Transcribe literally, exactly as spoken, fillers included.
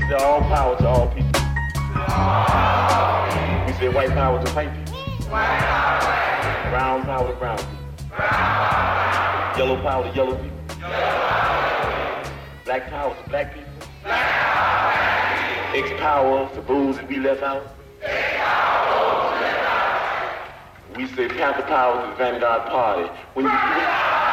say all power to all people. We say white power to white people. Brown power to brown people. Yellow power to yellow people. Black power to black people. X power to those that we left out. We say Panther power to the Vanguard Party. When you,